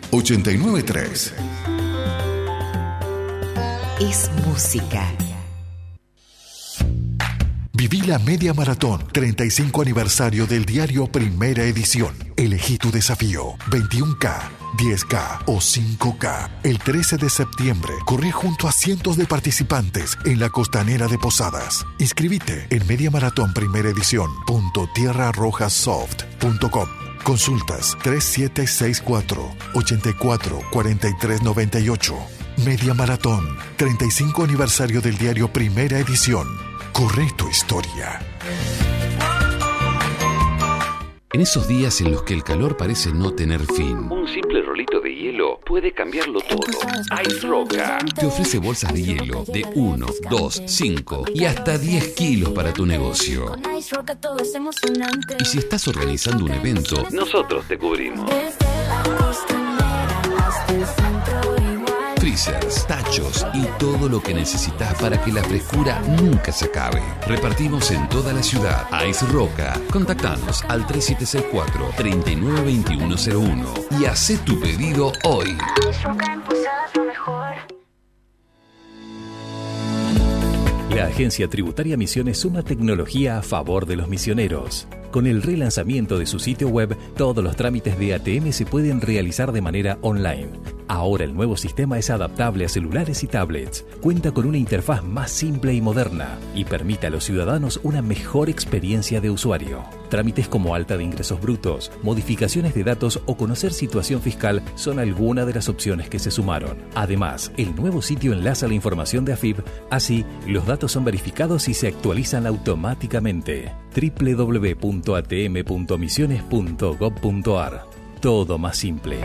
89.3. Es música. Viví la Media Maratón, 35 aniversario del diario Primera Edición. Elegí tu desafío, 21K, 10K o 5K. El 13 de septiembre, corrí junto a cientos de participantes en la costanera de Posadas. Inscribite en mediamaraton.tierrarojassoft.com. Consultas 3764-844398. Media Maratón, 35 aniversario del diario Primera Edición. Corre tu historia. En esos días en los que el calor parece no tener fin, un simple rolito de hielo puede cambiarlo todo. Ice Roca te ofrece bolsas de hielo de 1, 2, 5 y hasta 10 kilos para tu negocio. Y si estás organizando un evento, nosotros te cubrimos. Freezers, tachos y todo lo que necesitas para que la frescura nunca se acabe. Repartimos en toda la ciudad. Ice Roca. Contactanos al 3764-392101 y hacé tu pedido hoy. La Agencia Tributaria Misiones suma tecnología a favor de los misioneros. Con el relanzamiento de su sitio web, todos los trámites de ATM se pueden realizar de manera online. Ahora el nuevo sistema es adaptable a celulares y tablets, cuenta con una interfaz más simple y moderna y permite a los ciudadanos una mejor experiencia de usuario. Trámites como alta de ingresos brutos, modificaciones de datos o conocer situación fiscal son algunas de las opciones que se sumaron. Además, el nuevo sitio enlaza la información de AFIP, así los datos son verificados y se actualizan automáticamente. www.atm.misiones.gov.ar. Todo más simple.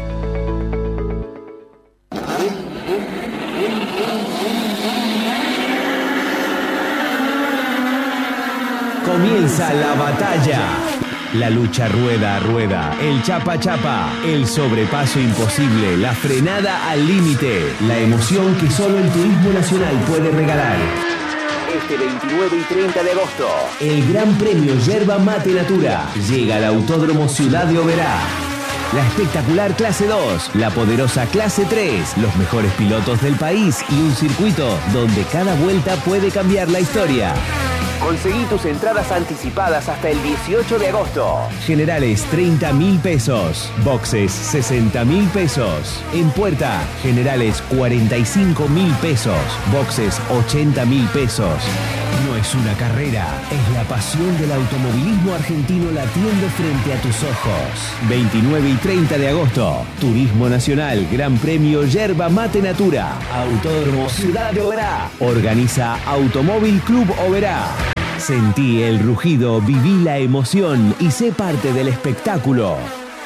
Comienza la batalla. La lucha rueda a rueda, el chapa chapa, el sobrepaso imposible, la frenada al límite, la emoción que solo el turismo nacional puede regalar. Este 29 y 30 de agosto, el Gran Premio Yerba Mate Natura llega al Autódromo Ciudad de Oberá. La espectacular Clase 2, la poderosa Clase 3, los mejores pilotos del país y un circuito donde cada vuelta puede cambiar la historia. Conseguí tus entradas anticipadas hasta el 18 de agosto. Generales 30.000 pesos. Boxes 60.000 pesos. En puerta, generales 45.000 pesos. Boxes 80.000 pesos. No es una carrera, es la pasión del automovilismo argentino latiendo frente a tus ojos. 29 y 30 de agosto, Turismo Nacional, Gran Premio Yerba Mate Natura, Autódromo Ciudad de Oberá. Organiza Automóvil Club Oberá. Sentí el rugido, viví la emoción y sé parte del espectáculo.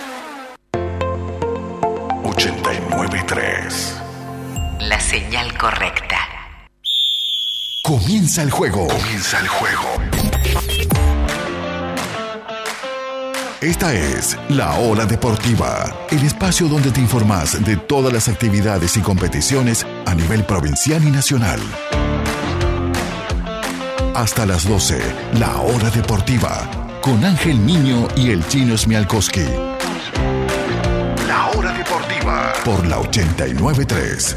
89.3. La señal correcta. Comienza el juego. Comienza el juego. Esta es La Hora Deportiva, el espacio donde te informás de todas las actividades y competiciones a nivel provincial y nacional. Hasta las 12, La Hora Deportiva, con Ángel Niño y el Chino Smialkowski. La Hora Deportiva, por la 89.3.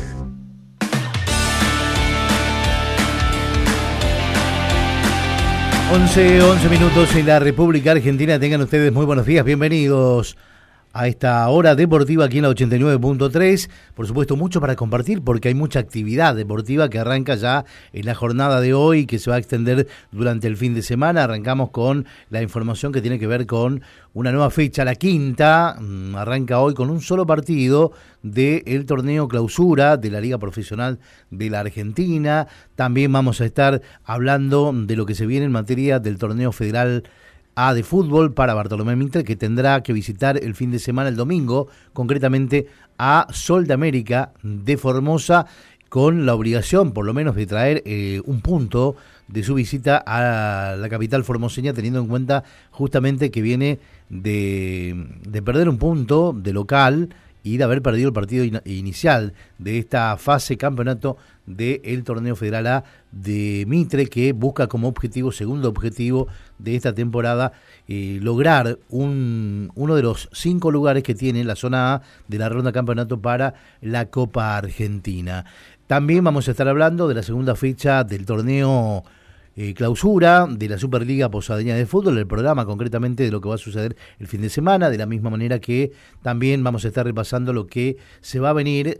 11 minutos en la República Argentina. Tengan ustedes muy buenos días, bienvenidos a esta hora deportiva aquí en la 89.3. Por supuesto, mucho para compartir porque hay mucha actividad deportiva que arranca ya en la jornada de hoy, que se va a extender durante el fin de semana. Arrancamos con la información que tiene que ver con una nueva fecha, la quinta. Arranca hoy con un solo partido del torneo clausura de la Liga Profesional de la Argentina. También vamos a estar hablando de lo que se viene en materia del torneo federal A de fútbol para Bartolomé Mitre, que tendrá que visitar el fin de semana, el domingo, concretamente a Sol de América de Formosa, con la obligación, por lo menos, de traer un punto de su visita a la capital formoseña, teniendo en cuenta justamente que viene de perder un punto de local y de haber perdido el partido inicial de esta fase campeonato del torneo Federal A de Mitre, que busca como segundo objetivo de esta temporada, lograr uno de los 5 lugares que tiene la zona A de la ronda campeonato para la Copa Argentina. También vamos a estar hablando de la segunda fecha del torneo clausura de la Superliga Posadeña de Fútbol, el programa concretamente de lo que va a suceder el fin de semana, de la misma manera que también vamos a estar repasando lo que se va a venir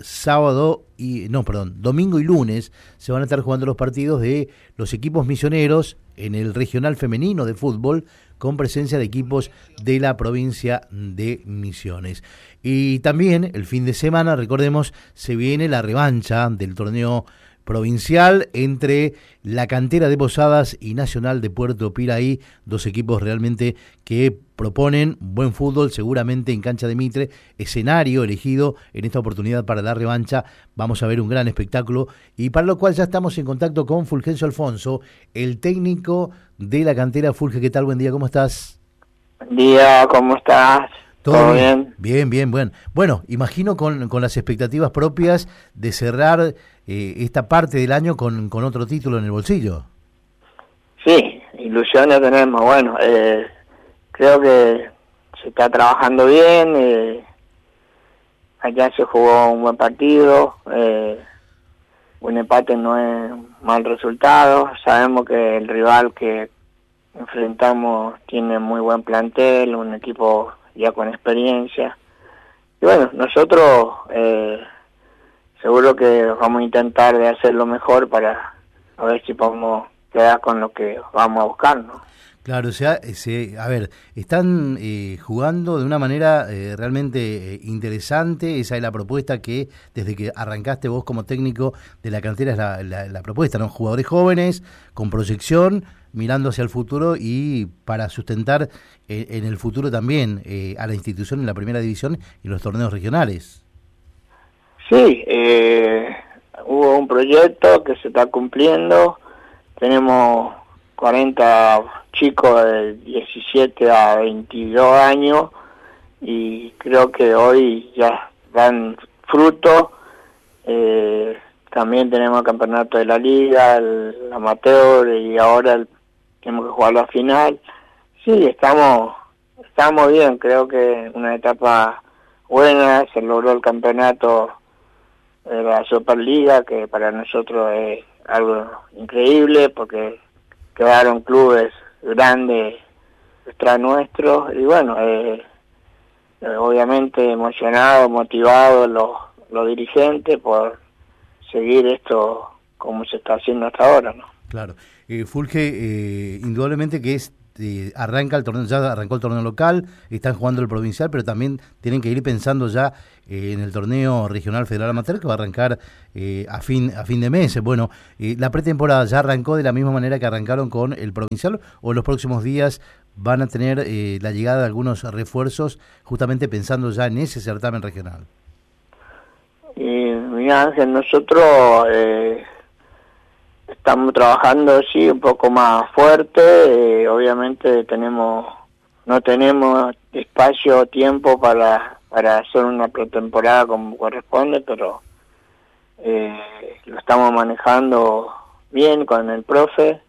domingo y lunes. Se van a estar jugando los partidos de los equipos misioneros en el regional femenino de fútbol, con presencia de equipos de la provincia de Misiones. Y también el fin de semana, recordemos, se viene la revancha del torneo provincial entre la Cantera de Posadas y Nacional de Puerto Piraí, 2 equipos realmente que proponen buen fútbol, seguramente en cancha de Mitre, escenario elegido en esta oportunidad para la revancha. Vamos a ver un gran espectáculo, y para lo cual ya estamos en contacto con Fulgencio Alfonso, el técnico de la Cantera. Fulge, ¿qué tal? Buen día, ¿cómo estás? Buen día, ¿cómo estás? ¿Todo bien? Bien. Bueno, imagino con las expectativas propias de cerrar esta parte del año con otro título en el bolsillo. Sí, ilusiones tenemos. Bueno, creo que se está trabajando bien. Allá se jugó un buen partido. Un empate no es mal resultado. Sabemos que el rival que enfrentamos tiene muy buen plantel, un equipo ya con experiencia. Y bueno, nosotros seguro que vamos a intentar de hacer lo mejor para a ver si podemos quedar con lo que vamos a buscar, ¿no? Claro, o sea, a ver, están jugando de una manera realmente interesante. Esa es la propuesta que desde que arrancaste vos como técnico de la Cantera es la propuesta, ¿no? Jugadores jóvenes, con proyección, mirando hacia el futuro y para sustentar en el futuro también a la institución en la primera división y los torneos regionales. Sí, hubo un proyecto que se está cumpliendo. Tenemos 40 chicos de 17 a 22 años y creo que hoy ya dan fruto. También tenemos el campeonato de la liga, el amateur, y ahora tenemos que jugar la final. Sí, estamos bien. Creo que una etapa buena. Se logró el campeonato de la Superliga, que para nosotros es algo increíble porque quedaron clubes grandes detrás nuestros. Y bueno, obviamente emocionados, motivados los dirigentes por seguir esto como se está haciendo hasta ahora, ¿no? Claro. Fulge, indudablemente que arranca el torneo, ya arrancó el torneo local, están jugando el provincial, pero también tienen que ir pensando ya en el torneo regional Federal Amateur, que va a arrancar a fin de mes. Bueno, la pretemporada ya arrancó de la misma manera que arrancaron con el provincial, o en los próximos días van a tener la llegada de algunos refuerzos, justamente pensando ya en ese certamen regional. Mira, Ángel, nosotros estamos trabajando sí un poco más fuerte. Obviamente no tenemos espacio o tiempo para hacer una pretemporada como corresponde, pero lo estamos manejando bien con el profe.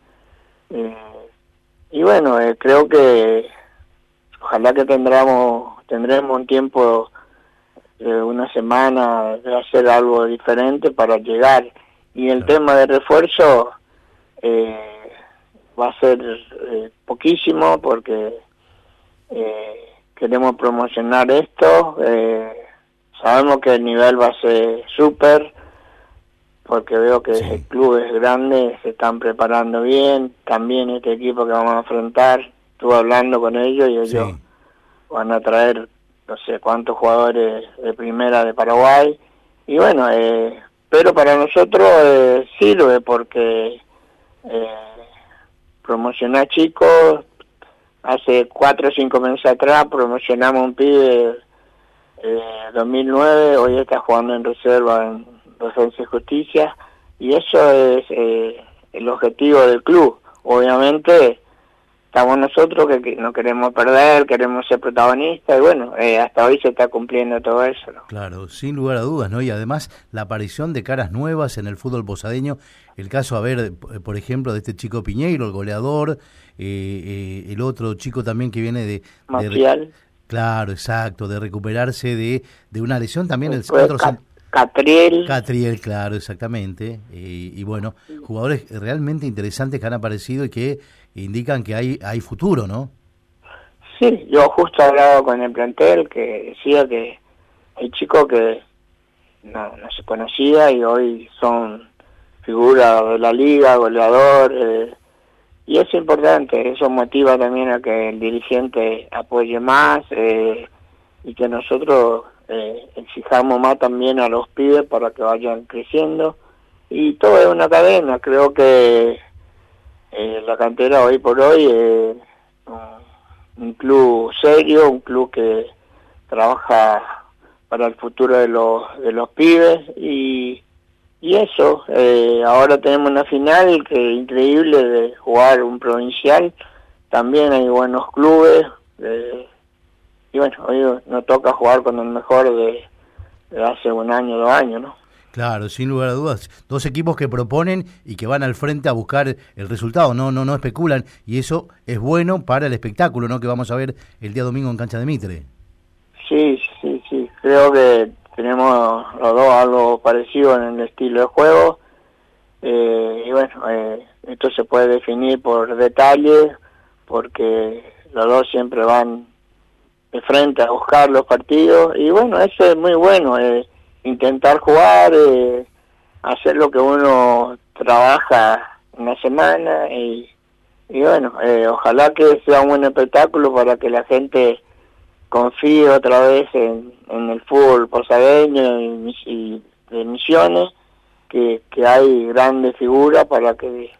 Y bueno, creo que ojalá que tendremos un tiempo, una semana, de hacer algo diferente para llegar. Y el tema de refuerzo va a ser poquísimo porque queremos promocionar esto. Sabemos que el nivel va a ser súper, porque veo que sí, clubes grandes se están preparando bien. También este equipo que vamos a enfrentar, estuve hablando con ellos y ellos van a traer no sé cuántos jugadores de primera de Paraguay. Y bueno, pero para nosotros sirve porque promocionar chicos. Hace 4 o 5 meses atrás promocionamos un pibe 2009, hoy está jugando en reserva en Defensa y Justicia, y eso es el objetivo del club. Obviamente estamos nosotros que no queremos perder, queremos ser protagonistas, y bueno, hasta hoy se está cumpliendo todo eso, ¿no? Claro, sin lugar a dudas, ¿no? Y además la aparición de caras nuevas en el fútbol posadeño, el caso, a ver, por ejemplo, de este chico Piñeiro, el goleador, el otro chico también que viene de Marcial. Claro, exacto, de recuperarse de una lesión también. Catriel, claro, exactamente. Y bueno, jugadores realmente interesantes que han aparecido y que indican que hay futuro, ¿no? Sí, yo justo he hablado con el plantel que decía que hay chicos que no se conocía y hoy son figuras de la liga, goleador, y eso es importante, eso motiva también a que el dirigente apoye más y que nosotros exijamos más también a los pibes para que vayan creciendo, y todo es una cadena. Creo que la cantera hoy por hoy es un club serio, un club que trabaja para el futuro de los pibes, y eso, ahora tenemos una final que es increíble de jugar un provincial, también hay buenos clubes, y bueno, hoy nos toca jugar con el mejor de hace un año, 2 años, ¿no? Claro, sin lugar a dudas, 2 equipos que proponen y que van al frente a buscar el resultado, no especulan, y eso es bueno para el espectáculo, ¿no?, que vamos a ver el día domingo en Cancha de Mitre. Sí, creo que tenemos los dos algo parecido en el estilo de juego, y bueno, esto se puede definir por detalles, porque los dos siempre van de frente a buscar los partidos, y bueno, eso es muy bueno, intentar jugar, hacer lo que uno trabaja en la semana, y bueno, ojalá que sea un buen espectáculo para que la gente confíe otra vez en el fútbol posadeño y de Misiones, que hay grandes figuras para que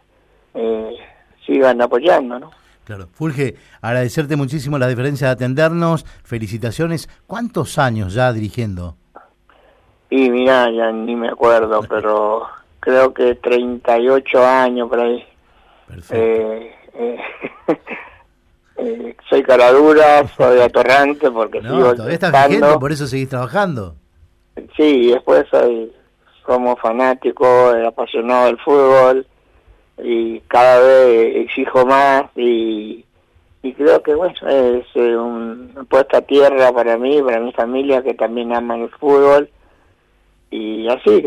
sigan apoyando, ¿no? Claro. Fulge, agradecerte muchísimo la diferencia de atendernos, felicitaciones. ¿Cuántos años ya dirigiendo? Y mirá, ya ni me acuerdo, pero creo que 38 años por ahí. Perfecto. Soy caradura, soy atorrante porque sigo todavía estás vigente, por eso seguís trabajando. Sí, y después somos fanáticos, apasionados del fútbol, y cada vez exijo más, y creo que bueno, es una puesta a tierra para mí, para mi familia, que también aman el fútbol, y así,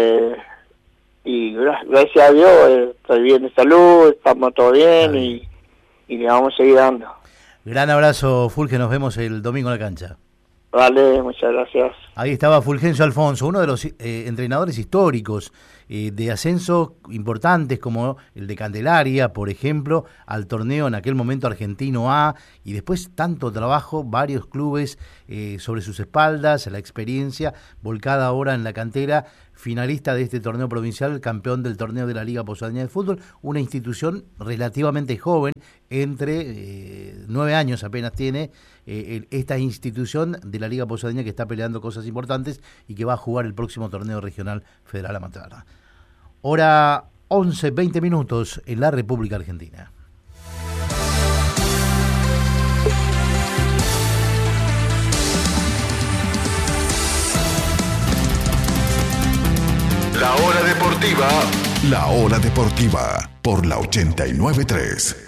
y gracias a Dios estoy bien de salud, estamos todo bien, y le vamos a seguir dando. Gran abrazo, Fulge, nos vemos el domingo en la cancha. Vale, muchas gracias. Ahí estaba Fulgencio Alfonso, uno de los entrenadores históricos de ascenso importantes, como el de Candelaria, por ejemplo, al torneo en aquel momento argentino A, y después tanto trabajo, varios clubes sobre sus espaldas, la experiencia volcada ahora en la cantera, finalista de este torneo provincial, campeón del torneo de la Liga Posadeña de Fútbol, una institución relativamente joven, entre 9 años apenas tiene esta institución de la Liga Posadeña, que está peleando cosas importantes y que va a jugar el próximo torneo regional Federal Amateur. Hora 11:20 minutos en la República Argentina. La hora deportiva por la 89.3.